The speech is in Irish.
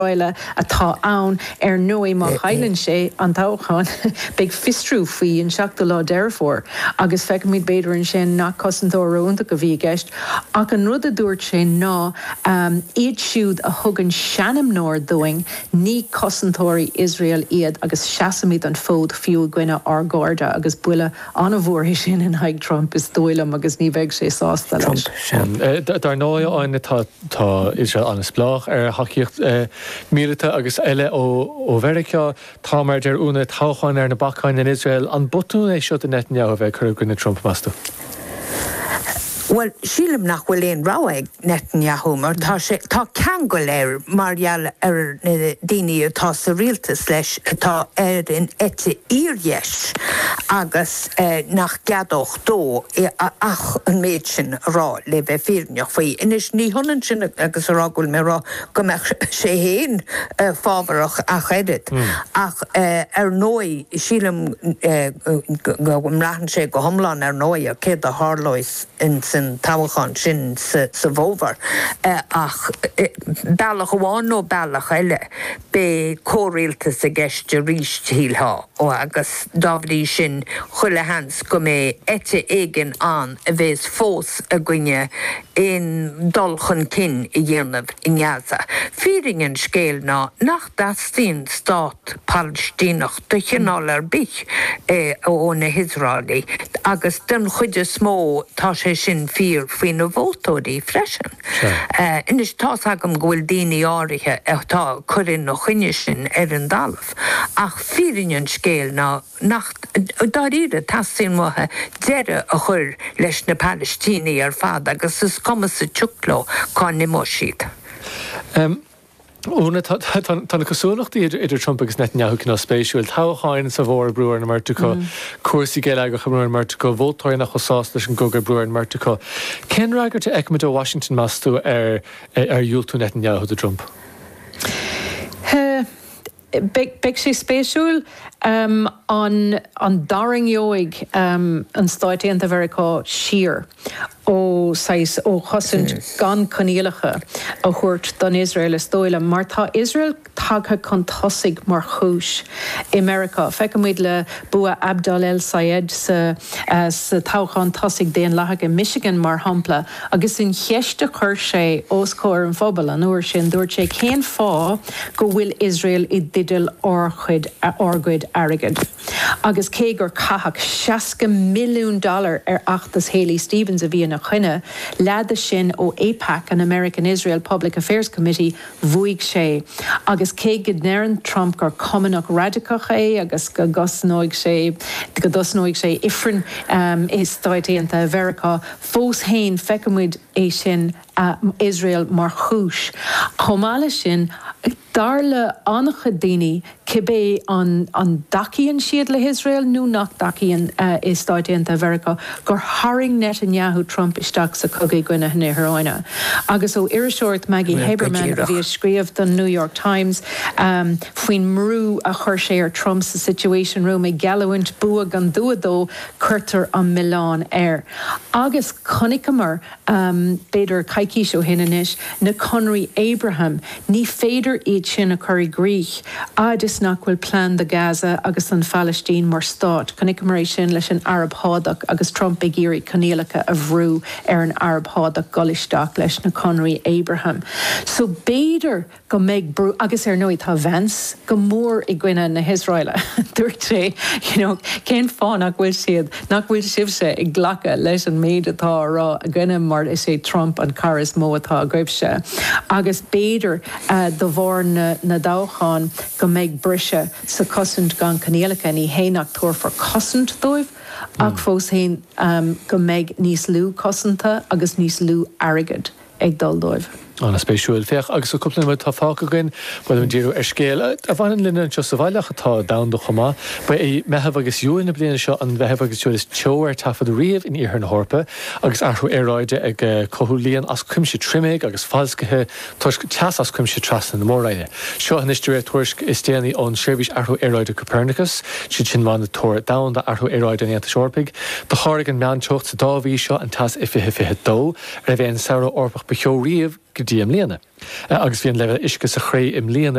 Roile atá ann nui má chailann sé an táchan beag fistrú faoi an seachta lá deirfór agus feic míad beidir an sin nach cosintórúnta go bhí gceist ach an rud a dúirt sé ná iad siúd a thugann seanam nóir doing ní cosintóirí Israel iad agus seasamíad an fód fiú gcuine argáda agus buile an bhórthaí sin in haig Trump is dóilam agus ní bheidh sé sásta leis. Dar náid áine tá Israel an splách haíocht míleta agus eile ó Verica tá mar dear úna táchain na bacáin in Israel an botún é seo in Netanyahu bheith chu gine Trump masta. Well, sílim nach bhfuil éon ráig Netanyahu mar tá cean go léir margheall daoine atá sa rialtas leis atá in éite íorheis agus nach geadóch dó ach an méid sin rá le bheith fíorneach faoi. Inis ní honan sin agus rágúil mé rá go meach sé héin fábharach a cheadid ach nói sílim go mraithan sé go thomláin nói a céad a hárlóis in tábhachan sin sa bhóbhar ach bailach amháin nó bailach eile be córéaltas a gceiste ríist hílthá ó agus dábhrí sin chuile hans go mé éite éigean an a bheits fós a gcuine in dulchan cin i dhéanamh in Gaza. Fíringen scéal ná nach dastín stát Palestínach do chinál ar bich ó na Hisrálaí agus den chuide smó tá sé sin fír faoin na bhótóirí freisin. Inis tá agam ghfuil daoine áirithe tá chuirinn nó chuine sin ar an dalamh ach fíringen scéal ná nach daríre tasín muthe deire a chur leis na Palestíní ar fad agus is cumas sa tucló cá nimó siad. Úna tána cosúlacht idir Trump agus Netanyahu cin spéisiúil táchain sa bhór brúar na Martucha cuasaí geile go chumúir Martucha bhótáin nach chosás leis an goga brúar na Martucha. Cén ragart a ecmid ó Washington masú ar dúiltú Netanyahu de Trump? Beg sé spéisiúil an daring joig an stáitianta Vericá siar ó chosint gan coníalacha a chuirt don Israel is dóile mar tá Israel tagtha chun tosaigh mar chúis i America. Feicimid le bua Abdul El Sayed sa táchan tosaigh déan lethaig in Michigan mar hampla agus in cheiste chuir sé oscóir an phobal an uair sin dúirt sé cén fá go bhfuil Israel i didil orchuid agad. Agus cé gur cathach $60 million ar achtas Haley Stevens a bhí na chuine leada sin ó AIPAC an American Israel Public Affairs Committee bhuaigh sé. Agus cé go neireann Trump gur cumanach radicach é agus go dosnóigh sé ifrin is stáitianta Vericá fós hain feicimid é sin Israel mar chúis. Chomála sin darla ancha daoine cibé an dacian siad le Israel nó nach dacian is stáitianta Vericá gur haring Netanyahu Trump isteach sa cogaí gcuine na Hráine. Agus ó iriseoirt Maggie Haberman a bhí scríomh don New York Times faoin mrú a chuir sé ar Trump sa Situation Room i gealahaint bua gan dúadó curtar an Milán air. Agus connicamar beidir caiicí seo hinanis na Conry Abraham ní féidir iad sin a chuirí Griech agus nach bhfuil plán de Gaza agus an Palestine mar stát connicamar sin leis an Arab hádach agus Trump ag géirí coníalacha a bhrú ar an Arab hádach golisteach leis na Conry Abraham. So béidir go méid brú agus ar nóid tá Vance go mór i gcuine na Hisráile. Dúirt sé, cén fá nach bhfuil siad nach bhfuil sibse ag ghlacha leis an méid atá rá a gcuine mar is é Trump an caras mó atá a gcuibse. Agus béidir do bhór na dácháin go méid brise sa cosint gan coníalacha ní héanaach túir for cosint dóibh ach fós hain go méid níos lú cosanta agus níos lú airgid ag dul dóibh. An spéisiúil féach agus cúpla mu tá fáca gin bhfuil an díú ar scéal a bhain linne an sa bhaileach atá da do chumá ba é methebh agus dúin na bliana seo an bheithebh agus túil is teoir tafad riamh in iarthar na hórpa agus airthú éráide ag cothúlíonn as cuimse trimméig agus fáilscathe teas as cuimse tras na mórraide. Seo an istíir tuairisc is déanaí ón seirbhís airthú éráide Copernicus si sin má na tóir da de airthú éráide na Seorpaig. Ba cháirigh an meanteocht sa dábhí seo an tas i fithe dó ar a bheith an saoire orpach ba cheo riamh go dtí am léana. Agus bhíon le isce sa chré im léana